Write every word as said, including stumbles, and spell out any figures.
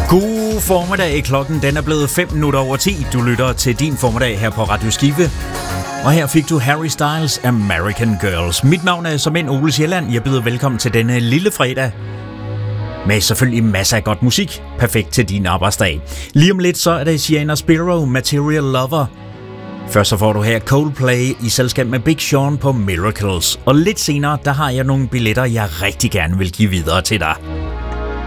God formiddag. Klokken den er blevet fem minutter over ti. Du lytter til din formiddag her på Radio Skive. Og her fik du Harry Styles American Girls. Mit navn er som en Ole Sjælland. Jeg byder velkommen til denne lille fredag. Med selvfølgelig masser af godt musik. Perfekt til din arbejdsdag. Lige om lidt så er det Sienna Spiro, Material Lover. Først så får du her Coldplay i selskab med Big Sean på Miracles. Og lidt senere, der har jeg nogle billetter, jeg rigtig gerne vil give videre til dig.